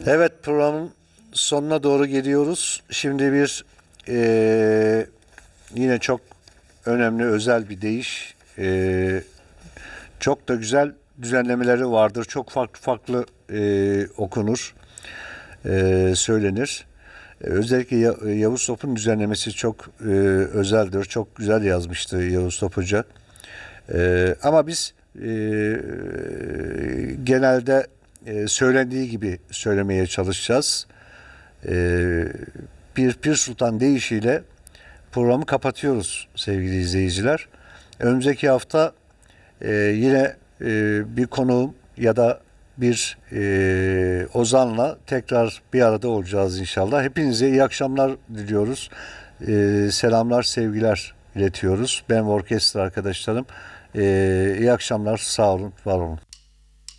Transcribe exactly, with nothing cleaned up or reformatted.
Evet, programın sonuna doğru geliyoruz. Şimdi bir eee, yine çok önemli, özel bir deyiş. Eee, çok da güzel düzenlemeleri vardır. Çok farklı farklı eee, okunur, eee, söylenir. E, Özellikle Ya- Yavuz Top'un düzenlemesi çok eee, özeldir. Çok güzel yazmıştı Yavuz Top Hoca. Eee, ama biz eee, genelde eee, söylendiği gibi söylemeye çalışacağız. Ee, bir Pir Sultan deyişiyle programı kapatıyoruz sevgili izleyiciler. Önümüzdeki hafta e, yine e, bir konuğum ya da bir e, ozanla tekrar bir arada olacağız inşallah. Hepinize iyi akşamlar diliyoruz. E, selamlar, sevgiler iletiyoruz. Ben ve orkestra arkadaşlarım. E, iyi akşamlar, sağ olun, var olun.